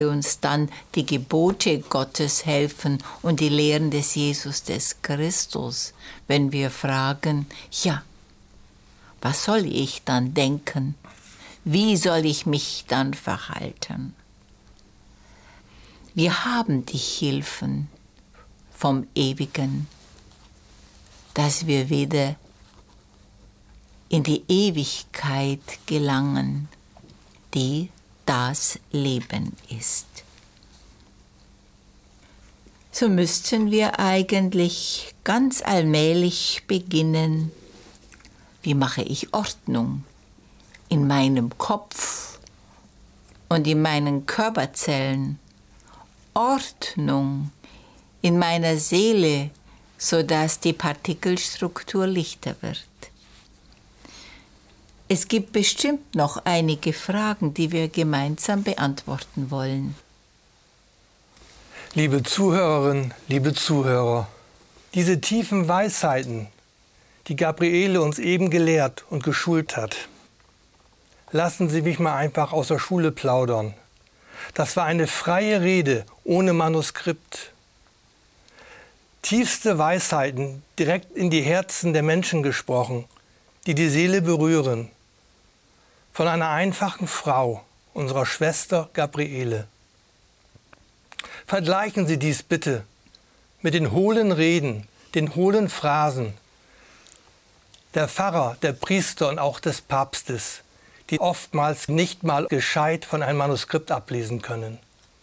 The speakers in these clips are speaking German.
uns dann die Gebote Gottes helfen und die Lehren des Jesus des Christus, wenn wir fragen, ja, was soll ich dann denken? Wie soll ich mich dann verhalten? Wir haben die Hilfen vom Ewigen, dass wir wieder in die Ewigkeit gelangen, die das Leben ist. So müssten wir eigentlich ganz allmählich beginnen, wie mache ich Ordnung in meinem Kopf und in meinen Körperzellen, Ordnung in meiner Seele, sodass die Partikelstruktur lichter wird. Es gibt bestimmt noch einige Fragen, die wir gemeinsam beantworten wollen. Liebe Zuhörerinnen, liebe Zuhörer, diese tiefen Weisheiten, die Gabriele uns eben gelehrt und geschult hat, lassen Sie mich mal einfach aus der Schule plaudern. Das war eine freie Rede ohne Manuskript. Tiefste Weisheiten direkt in die Herzen der Menschen gesprochen, die die Seele berühren. Von einer einfachen Frau, unserer Schwester Gabriele. Vergleichen Sie dies bitte mit den hohlen Reden, den hohlen Phrasen der Pfarrer, der Priester und auch des Papstes, die oftmals nicht mal gescheit von einem Manuskript ablesen können.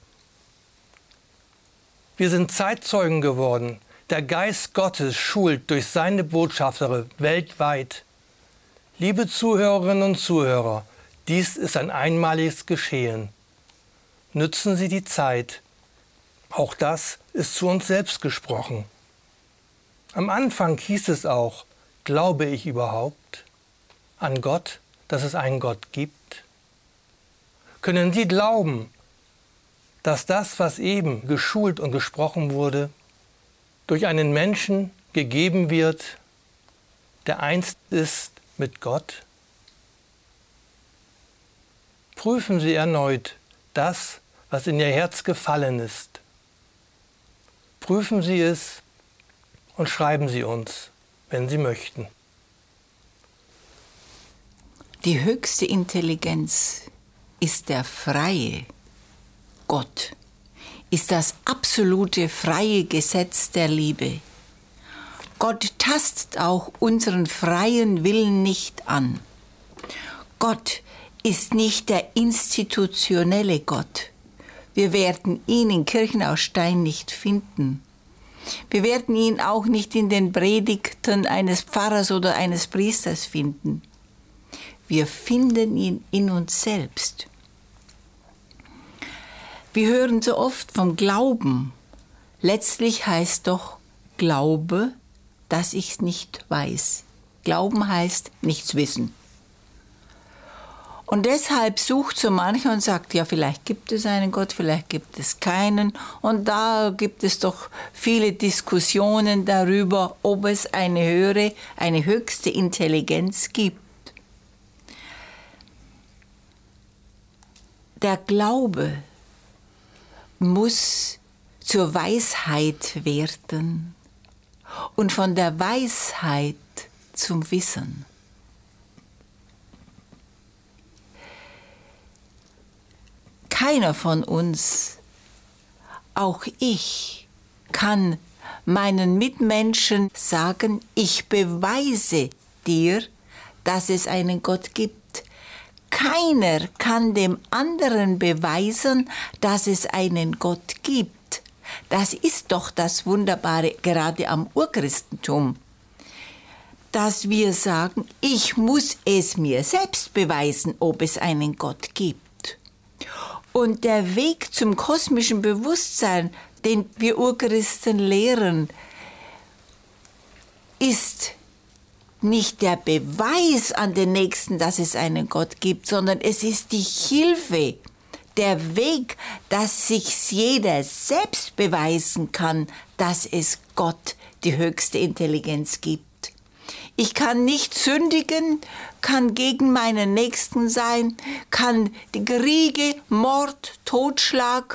Wir sind Zeitzeugen geworden. Der Geist Gottes schult durch seine Botschafter weltweit. Liebe Zuhörerinnen und Zuhörer, dies ist ein einmaliges Geschehen. Nützen Sie die Zeit. Auch das ist zu uns selbst gesprochen. Am Anfang hieß es auch, glaube ich überhaupt an Gott, dass es einen Gott gibt? Können Sie glauben, dass das, was eben geschult und gesprochen wurde, durch einen Menschen gegeben wird, der eins ist mit Gott? Prüfen Sie erneut das, was in Ihr Herz gefallen ist. Prüfen Sie es und schreiben Sie uns, wenn Sie möchten. Die höchste Intelligenz ist der freie Gott, ist das absolute freie Gesetz der Liebe. Gott tastet auch unseren freien Willen nicht an. Gott ist nicht der institutionelle Gott. Wir werden ihn in Kirchen aus Stein nicht finden. Wir werden ihn auch nicht in den Predigten eines Pfarrers oder eines Priesters finden. Wir finden ihn in uns selbst. Wir hören so oft vom Glauben. Letztlich heißt doch Glaube, dass ich es nicht weiß. Glauben heißt nichts wissen. Und deshalb sucht so mancher und sagt, ja, vielleicht gibt es einen Gott, vielleicht gibt es keinen. Und da gibt es doch viele Diskussionen darüber, ob es eine höchste Intelligenz gibt. Der Glaube muss zur Weisheit werden und von der Weisheit zum Wissen. Keiner von uns, auch ich, kann meinen Mitmenschen sagen, ich beweise dir, dass es einen Gott gibt. Keiner kann dem anderen beweisen, dass es einen Gott gibt. Das ist doch das Wunderbare gerade am Urchristentum, dass wir sagen, ich muss es mir selbst beweisen, ob es einen Gott gibt. Und der Weg zum kosmischen Bewusstsein, den wir Urchristen lehren, ist nicht der Beweis an den Nächsten, dass es einen Gott gibt, sondern es ist die Hilfe, der Weg, dass sich jeder selbst beweisen kann, dass es Gott, die höchste Intelligenz, gibt. Ich kann nicht sündigen, kann gegen meinen Nächsten sein, kann die Kriege, Mord, Totschlag